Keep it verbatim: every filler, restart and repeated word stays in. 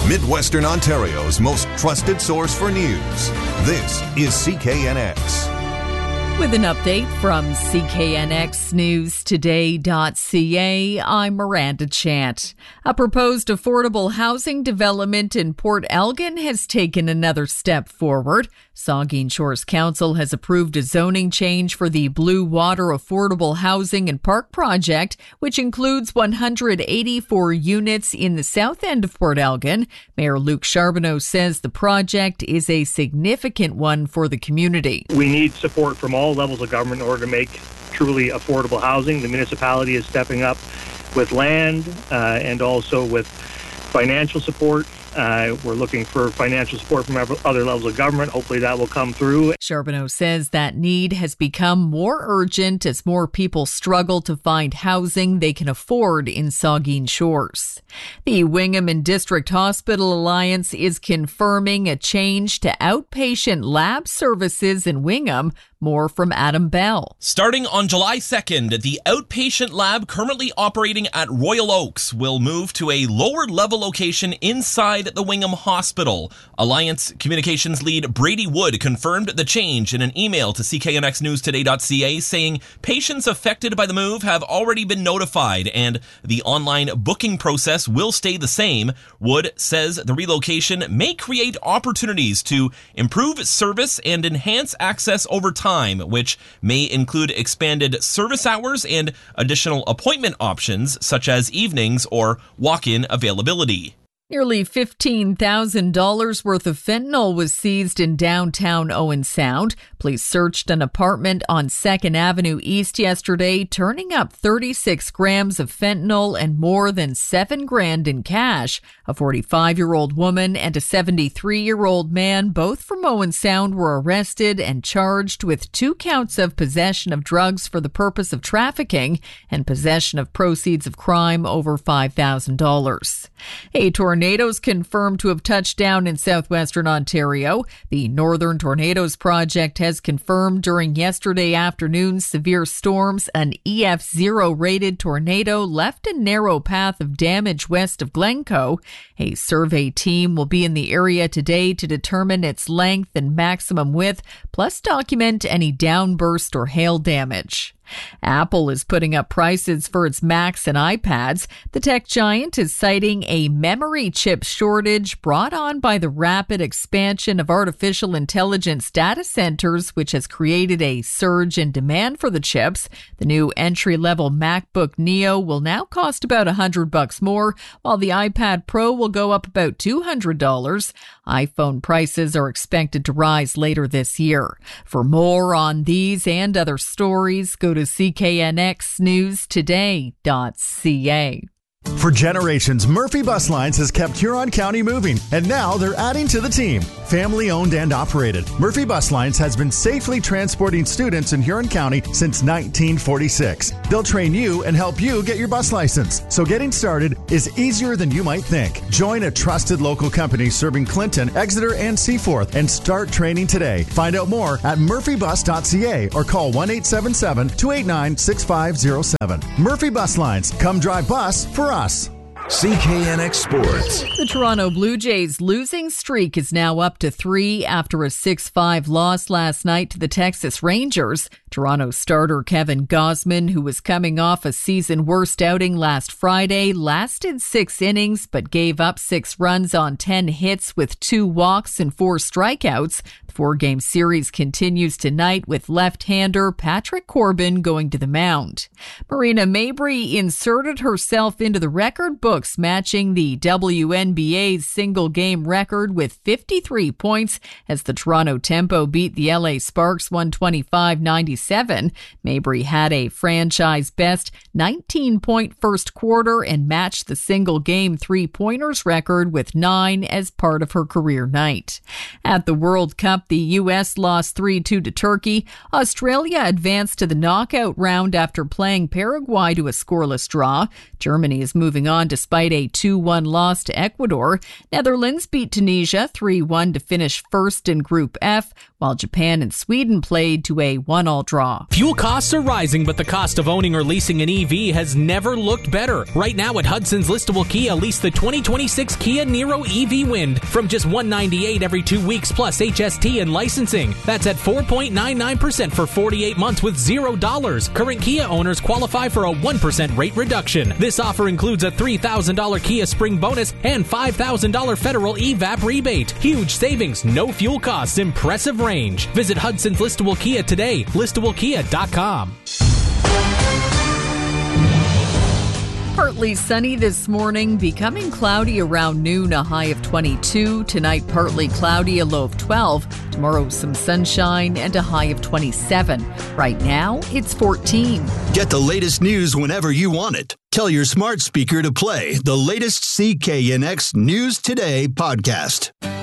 Midwestern Ontario's most trusted source for news. This is C K N X. With an update from C K N X News Today dot C A, I'm Miranda Chant. A proposed affordable housing development in Port Elgin has taken another step forward. Saugeen Shores Council has approved a zoning change for the Blue Water Affordable Housing and Park project, which includes one hundred eighty-four units in the south end of Port Elgin. Mayor Luc Charbonneau says the project is a significant one for the community. We need support from all levels of government in order to make truly affordable housing. The municipality is stepping up with land uh, and also with financial support. Uh, we're looking for financial support from other levels of government. Hopefully that will come through. Charbonneau says that need has become more urgent as more people struggle to find housing they can afford in Saugeen Shores. The Wingham and District Hospital Alliance is confirming a change to outpatient lab services in Wingham. More from Adam Bell. Starting on July second, the outpatient lab currently operating at Royal Oaks will move to a lower level location inside the Wingham Hospital. Alliance Communications lead Brady Wood confirmed the change in an email to C K N X News Today dot C A, saying patients affected by the move have already been notified and the online booking process will stay the same. Wood says the relocation may create opportunities to improve service and enhance access over time, which may include expanded service hours and additional appointment options such as evenings or walk-in availability. Nearly fifteen thousand dollars worth of fentanyl was seized in downtown Owen Sound. Police searched an apartment on second Avenue East yesterday, turning up thirty-six grams of fentanyl and more than seven grand in cash. A forty-five-year-old woman and a seventy-three-year-old man, both from Owen Sound, were arrested and charged with two counts of possession of drugs for the purpose of trafficking and possession of proceeds of crime over five thousand dollars. A tornado Tornadoes confirmed to have touched down in southwestern Ontario. The Northern Tornadoes Project has confirmed during yesterday afternoon's severe storms an E F zero rated tornado left a narrow path of damage west of Glencoe. A survey team will be in the area today to determine its length and maximum width, plus document any downburst or hail damage. Apple is putting up prices for its Macs and iPads. The tech giant is citing a memory chip shortage brought on by the rapid expansion of artificial intelligence data centers, which has created a surge in demand for the chips. The new entry-level MacBook Neo will now cost about one hundred bucks more, while the iPad Pro will go up about two hundred dollars. iPhone prices are expected to rise later this year. For more on these and other stories, go to C K N X News Today dot C A. For generations, Murphy Bus Lines has kept Huron County moving, and now they're adding to the team. Family owned and operated, Murphy Bus Lines has been safely transporting students in Huron County since nineteen forty-six. They'll train you and help you get your bus license, so getting started is easier than you might think. Join a trusted local company serving Clinton, Exeter, and Seaforth and start training today. Find out more at murphy bus dot c a or call one eight seven seven, two eight nine, six five zero seven. Murphy Bus Lines, come drive bus for us. C K N X Sports. The Toronto Blue Jays' losing streak is now up to three after a six five loss last night to the Texas Rangers. Toronto starter Kevin Gausman, who was coming off a season-worst outing last Friday, lasted six innings but gave up six runs on ten hits with two walks and four strikeouts. The four-game series continues tonight with left-hander Patrick Corbin going to the mound. Marina Mabrey inserted herself into the record books, matching the W N B A's single-game record with fifty-three points as the Toronto Tempo beat the L A Sparks one twenty-five ninety-seven. Mabrey had a franchise-best nineteen-point first quarter and matched the single-game three-pointers record with nine as part of her career night. At the World Cup, the U S lost three two to Turkey. Australia advanced to the knockout round after playing Paraguay to a scoreless draw. Germany is moving on to despite a two one loss to Ecuador. Netherlands beat Tunisia three one to finish first in Group F, while Japan and Sweden played to a one all draw. Fuel costs are rising, but the cost of owning or leasing an E V has never looked better. Right now at Hudson's Listable Kia, lease the twenty twenty-six Kia Niro E V Wind from just one hundred ninety-eight dollars every two weeks plus H S T and licensing. That's at four point nine nine percent for forty-eight months with zero dollars. Current Kia owners qualify for a one percent rate reduction. This offer includes a three thousand dollars Kia Spring bonus and five thousand dollars federal E V A P rebate. Huge savings, no fuel costs, impressive range. Visit Hudson's Listable Kia today, listable kia dot com. Partly sunny this morning, becoming cloudy around noon, a high of twenty-two. Tonight, partly cloudy, a low of twelve. Tomorrow, some sunshine and a high of twenty-seven. Right now, it's fourteen. Get the latest news whenever you want it. Tell your smart speaker to play the latest C K N X News Today podcast.